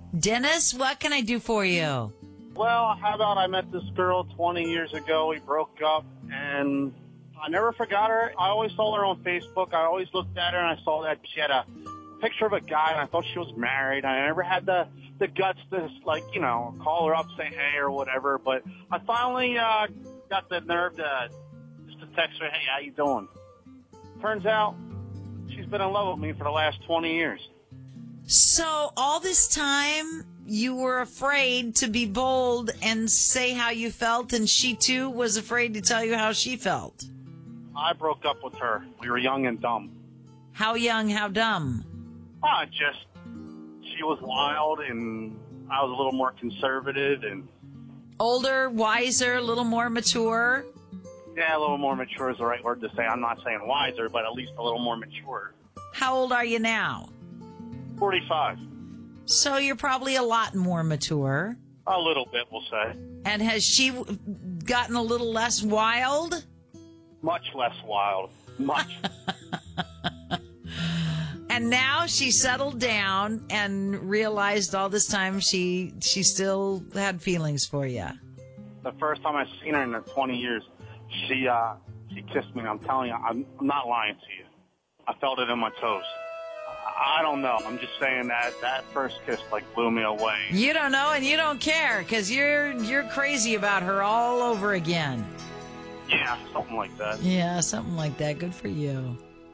Dennis, what can I do for you? Well, how about I met this girl 20 years ago. We broke up, and I never forgot her. I always saw her on Facebook. I always looked at her, and I saw that she had a picture of a guy, and I thought she was married. I never had the guts to, call her up, say hey or whatever. But I finally got the nerve to just to text her, hey, how you doing? Turns out she's been in love with me for the last 20 years. So all this time you were afraid to be bold and say how you felt, and she too was afraid to tell you how she felt. I broke up with her. We were young and dumb. How young, how dumb? She was wild and I was a little more conservative and... Older, wiser, a little more mature? Yeah, a little more mature is the right word to say. I'm not saying wiser, but at least a little more mature. How old are you now? 45. So you're probably a lot more mature. A little bit, we'll say. And has she gotten a little less wild? Much less wild. Much. And now she settled down and realized all this time she still had feelings for you. The first time I seen her in the 20 years, she kissed me. I'm telling you, I'm not lying to you. I felt it in my toes. I don't know. I'm just saying that first kiss blew me away. You don't know and you don't care because you're crazy about her all over again. Yeah, something like that. Yeah, something like that. Good for you.